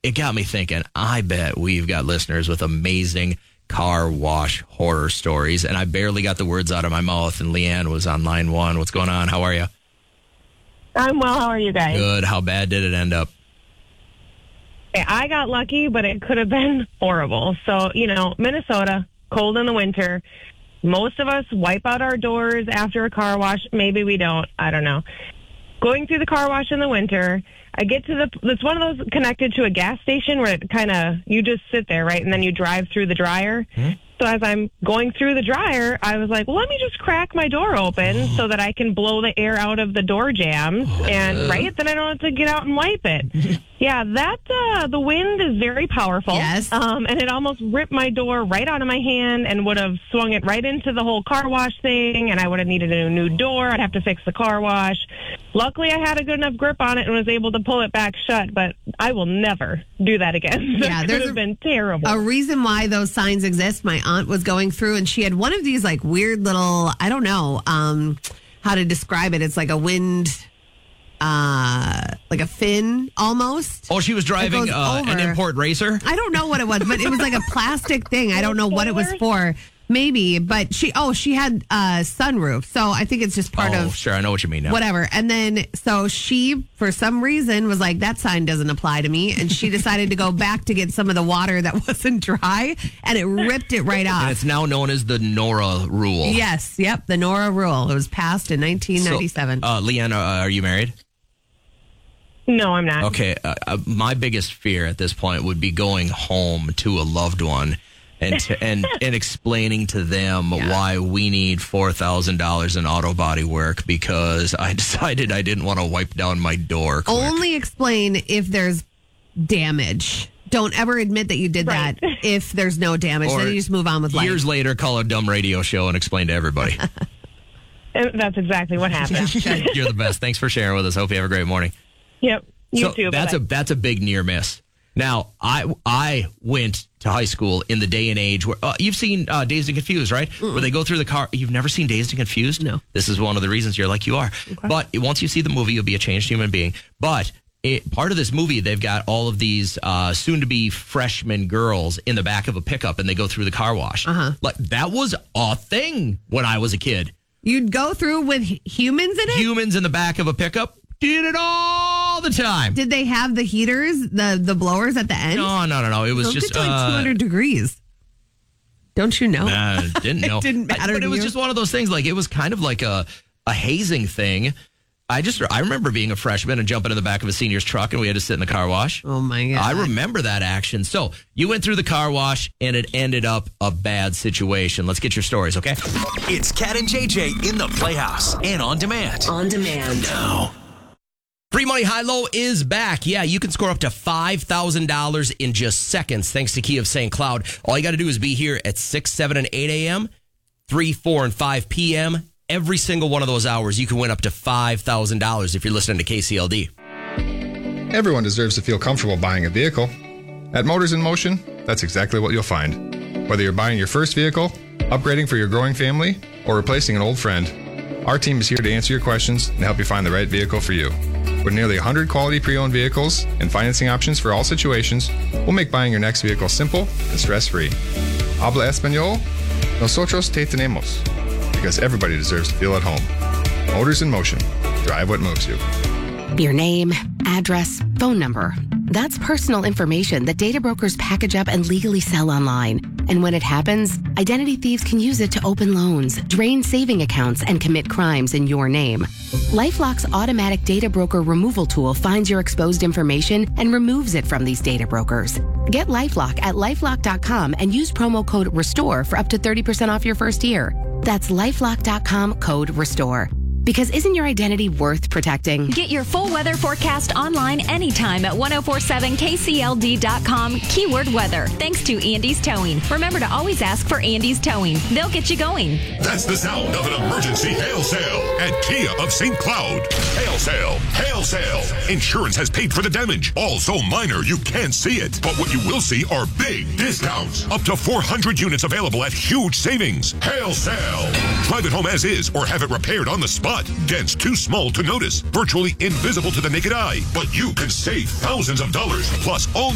it got me thinking, I bet we've got listeners with amazing car wash horror stories, and I barely got the words out of my mouth, and Leanne was on line one. What's going on? How are you? I'm well. How are you guys? Good. How bad did it end up? I got lucky, but it could have been horrible. So, Minnesota, cold in the winter. Most of us wipe out our doors after a car wash. Maybe we don't. I don't know. Going through the car wash in the winter, I get to it's one of those connected to a gas station where it kind of, you just sit there, right? And then you drive through the dryer. Mm-hmm. So as I'm going through the dryer, I was like, well, let me just crack my door open so that I can blow the air out of the door jams. And then I don't have to get out and wipe it. Yeah, the wind is very powerful. Yes. And it almost ripped my door right out of my hand and would have swung it right into the whole car wash thing. And I would have needed a new door. I'd have to fix the car wash. Luckily, I had a good enough grip on it and was able to pull it back shut. But I will never do that again. That could have been terrible. A reason why those signs exist. My aunt was going through and she had one of these like weird little, I don't know how to describe it. It's like a wind, like a fin almost. Oh, she was driving an import racer? I don't know what it was, but it was like a plastic thing. I don't know what it was for. Maybe, but she had a sunroof. So I think it's just part of. Sure, I know what you mean now. Whatever. And then, so she, for some reason, was like, that sign doesn't apply to me. And she decided to go back to get some of the water that wasn't dry, and it ripped it right off. And it's now known as the NORA rule. Yes, yep, the NORA rule. It was passed in 1997. So, Leanne, are you married? No, I'm not. Okay, my biggest fear at this point would be going home to a loved one and explaining to them why we need $4,000 in auto body work because I decided I didn't want to wipe down my door quick. Only explain if there's damage. Don't ever admit that you did that if there's no damage. Or then you just move on with life. Years later, call a dumb radio show and explain to everybody. That's exactly what happened. You're the best. Thanks for sharing with us. Hope you have a great morning. Yep. You too. That's a big near miss. Now, I went to high school in the day and age where you've seen Dazed and Confused, right? Mm-mm. Where they go through the car. You've never seen Dazed and Confused? No. This is one of the reasons you're like you are. Okay. But once you see the movie, you'll be a changed human being. But part of this movie, they've got all of these soon-to-be freshman girls in the back of a pickup, and they go through the car wash. Uh-huh. Like that was a thing when I was a kid. You'd go through with humans in it? Humans in the back of a pickup. Did it all the time. Did they have the heaters, the blowers at the end? No. It was just like 200 degrees. Don't you know? Didn't know. It didn't matter. But it was just one of those things. Like it was kind of like a hazing thing. I remember being a freshman and jumping in the back of a senior's truck, and we had to sit in the car wash. Oh my God! I remember that action. So you went through the car wash, and it ended up a bad situation. Let's get your stories, okay? It's Cat and JJ in the Playhouse and on demand. On demand now. Free Money High Low is back. Yeah, you can score up to $5,000 in just seconds thanks to Key of St. Cloud. All you got to do is be here at 6, 7, and 8 a.m., 3, 4, and 5 p.m. Every single one of those hours, you can win up to $5,000 if you're listening to KCLD. Everyone deserves to feel comfortable buying a vehicle. At Motors in Motion, that's exactly what you'll find. Whether you're buying your first vehicle, upgrading for your growing family, or replacing an old friend, our team is here to answer your questions and help you find the right vehicle for you. With nearly 100 quality pre-owned vehicles and financing options for all situations, we'll make buying your next vehicle simple and stress-free. Habla Español? Nosotros te tenemos. Because everybody deserves to feel at home. Motors in Motion. Drive what moves you. Your name, address, phone number. That's personal information that data brokers package up and legally sell online. And when it happens, identity thieves can use it to open loans, drain saving accounts, and commit crimes in your name. LifeLock's automatic data broker removal tool finds your exposed information and removes it from these data brokers. Get LifeLock at LifeLock.com and use promo code RESTORE for up to 30% off your first year. That's LifeLock.com, code RESTORE. Because isn't your identity worth protecting? Get your full weather forecast online anytime at 1047kcld.com, keyword weather. Thanks to Andy's Towing. Remember to always ask for Andy's Towing. They'll get you going. That's the sound of an emergency hail sale at Kia of St. Cloud. Hail sale, hail sale. Insurance has paid for the damage. All so minor you can't see it. But what you will see are big discounts. Up to 400 units available at huge savings. Hail sale. Drive it home as is or have it repaired on the spot. Dents too small to notice, virtually invisible to the naked eye. But you can save thousands of dollars. Plus all